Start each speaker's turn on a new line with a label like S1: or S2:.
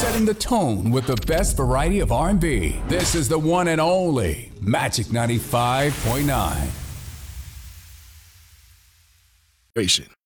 S1: setting the tone with the best variety of R&B. This is the one and only Magic 95.9.